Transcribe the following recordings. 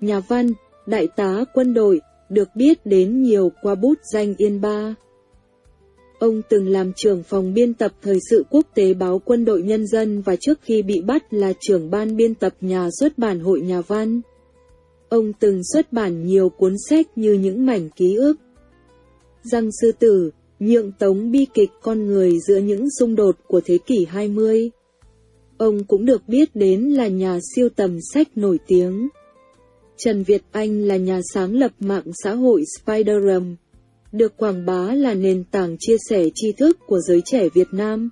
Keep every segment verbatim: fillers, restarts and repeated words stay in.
nhà văn, đại tá quân đội, được biết đến nhiều qua bút danh Yên Ba. Ông từng làm trưởng phòng biên tập thời sự quốc tế báo Quân đội Nhân dân và trước khi bị bắt là trưởng ban biên tập nhà xuất bản Hội Nhà văn. Ông từng xuất bản nhiều cuốn sách như Những mảnh ký ức, Răng sư tử, Nhượng tống bi kịch con người giữa những xung đột của thế kỷ hai mươi. Ông cũng được biết đến là nhà siêu tầm sách nổi tiếng. Trần Việt Anh là nhà sáng lập mạng xã hội Spiderum, được quảng bá là nền tảng chia sẻ tri thức của giới trẻ Việt Nam.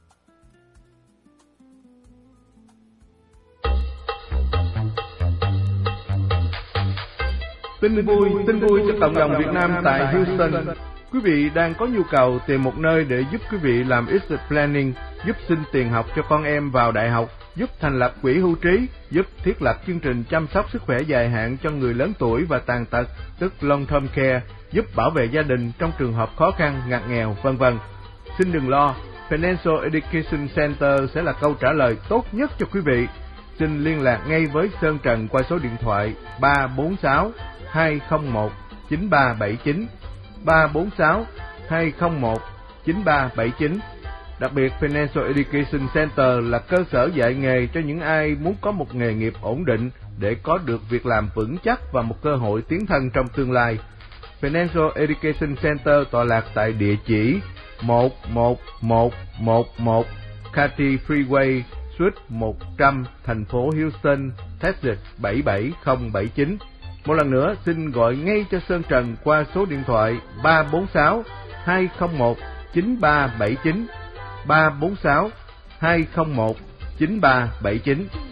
Tin vui, tin vui cho cộng đồng Việt Nam tại Houston. Quý vị đang có nhu cầu tìm một nơi để giúp quý vị làm exit planning, giúp xin tiền học cho con em vào đại học, giúp thành lập quỹ hưu trí, giúp thiết lập chương trình chăm sóc sức khỏe dài hạn cho người lớn tuổi và tàn tật, tức long term care, giúp bảo vệ gia đình trong trường hợp khó khăn, ngặt nghèo, vân vân. Xin đừng lo, Financial Education Center sẽ là câu trả lời tốt nhất cho quý vị. Xin liên lạc ngay với Sơn Trần qua số điện thoại ba bốn sáu hai không một chín ba bảy chín, ba bốn sáu hai không một chín ba bảy chín. Đặc biệt, Financial Education Center là cơ sở dạy nghề cho những ai muốn có một nghề nghiệp ổn định để có được việc làm vững chắc và một cơ hội tiến thân trong tương lai. Financial Education Center tọa lạc tại địa chỉ một một một một một Cathy Freeway, Suite một trăm, thành phố Houston, Texas bảy bảy không bảy chín. Một lần nữa, xin gọi ngay cho Sơn Trần qua số điện thoại ba bốn sáu hai không một chín ba bảy chín, ba bốn sáu hai không một chín ba bảy chín.